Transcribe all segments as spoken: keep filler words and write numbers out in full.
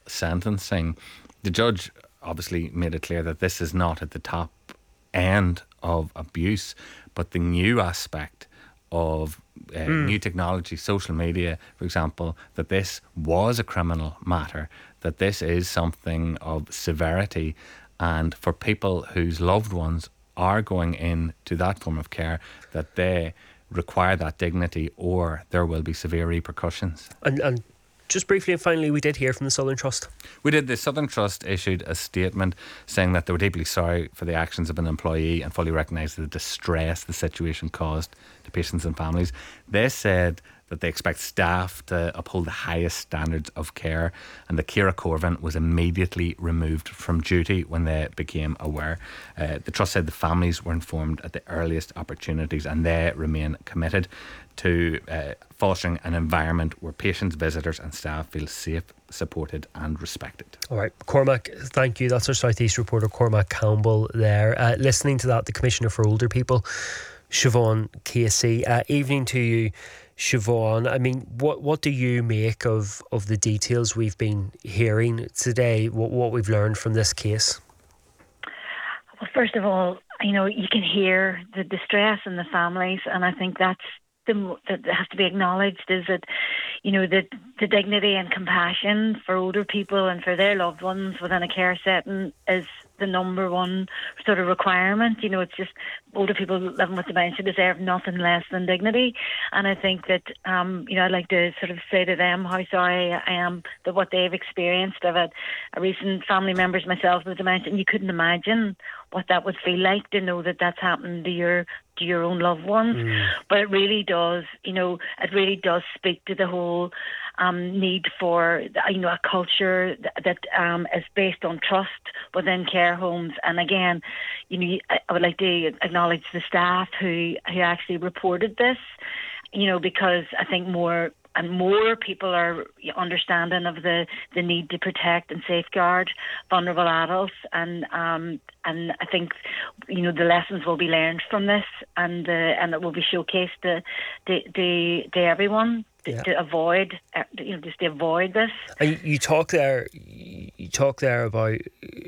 sentencing, the judge obviously made it clear that this is not at the top end of abuse, but the new aspect of uh, mm. new technology, social media, for example, that this was a criminal matter, that this is something of severity, and for people whose loved ones are going into that form of care, that they require that dignity or there will be severe repercussions. And, and just briefly and finally, we did hear from the Southern Trust. We did. The Southern Trust issued a statement saying that they were deeply sorry for the actions of an employee and fully recognise the distress the situation caused to patients and families. They said that they expect staff to uphold the highest standards of care, and that Ciara Corvin was immediately removed from duty when they became aware. Uh, the Trust said the families were informed at the earliest opportunities, and they remain committed to uh, fostering an environment where patients, visitors and staff feel safe, supported and respected. All right, Cormac, thank you. That's our South East reporter, Cormac Campbell there. Uh, listening to that, the Commissioner for Older People, Siobhan Casey. Uh, evening to you, Siobhan. I mean, what what do you make of, of the details we've been hearing today, what, what we've learned from this case? Well, first of all, you know, you can hear the distress in the families, and I think that's the, that has to be acknowledged, is that, you know, the, the dignity and compassion for older people and for their loved ones within a care setting is the number one sort of requirement. You know, it's just older people living with dementia deserve nothing less than dignity. And I think that, um, you know, I'd like to sort of say to them how sorry I am that what they've experienced. I've had a recent family members myself with dementia, and you couldn't imagine what that would feel like to know that that's happened to your to your own loved ones. Mm. But it really does, you know, it really does speak to the whole um, need for, you know, a culture that, that um, is based on trust within care homes. And again, you know, I would like to acknowledge the staff who who actually reported this, you know, because I think more and more people are understanding of the, the need to protect and safeguard vulnerable adults, and um, and I think, you know, the lessons will be learned from this, and uh, and it will be showcased to to, to, to everyone to, yeah. to avoid, you know, just to avoid this. And you, you talk there, you talk there about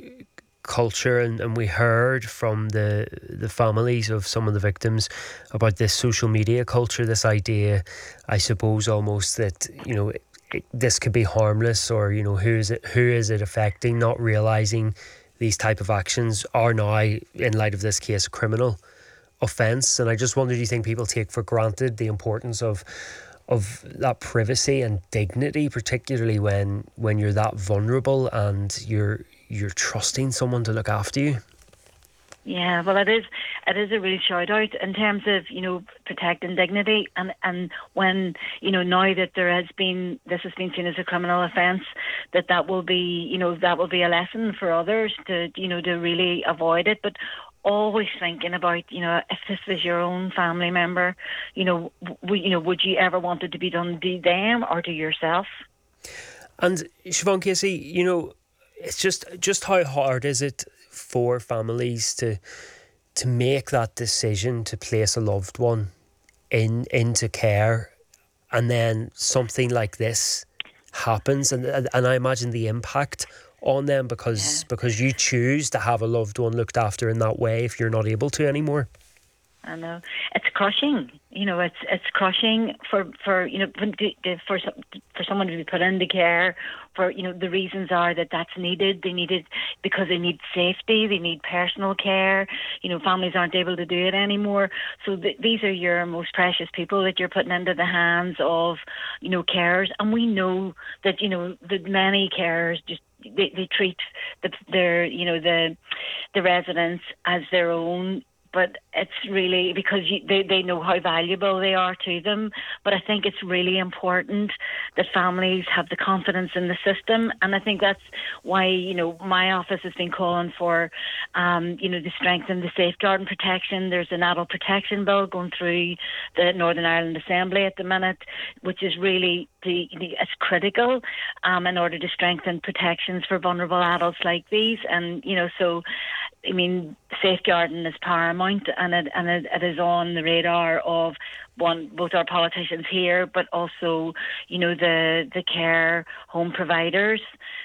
culture, and, and we heard from the the families of some of the victims about this social media culture, this idea, I suppose, almost that, you know, it, it, this could be harmless, or, you know, who is it who is it affecting, not realising these type of actions are now, in light of this case, a criminal offence. And I just wonder, do you think people take for granted the importance of of that privacy and dignity, particularly when when you're that vulnerable and you're you're trusting someone to look after you? Yeah, well, it is it is a real shout out in terms of, you know, protecting dignity, and and when, you know, now that there has been, this has been seen as a criminal offence, that that will be, you know, that will be a lesson for others to, you know, to really avoid it. But always thinking about, you know, if this was your own family member, you know, w- you know, would you ever want it to be done to them or to yourself? And Siobhan Casey, you know, it's just just how hard is it for families to to make that decision to place a loved one in into care, and then something like this happens, and and I imagine the impact on them, because yeah. because you choose to have a loved one looked after in that way if you're not able to anymore. I know it's crushing. You know, it's it's crushing for, for you know for for someone to be put into care. For, you know, the reasons are that that's needed. They need it because they need safety. They need personal care. You know, families aren't able to do it anymore. So th- these are your most precious people that you're putting into the hands of, you know, carers. And we know that, you know, that many carers just they, they treat the, their you know the the residents as their own. But it's really because you, they, they know how valuable they are to them. But I think it's really important that families have the confidence in the system. And I think that's why, you know, my office has been calling for, um, you know, to strengthen the safeguard and protection. There's an adult protection bill going through the Northern Ireland Assembly at the minute, which is really, the, the, it's critical um, in order to strengthen protections for vulnerable adults like these. And, you know, so, I mean, safeguarding is paramount, and it and it, it is on the radar of one both our politicians here, but also, you know, the the care home providers,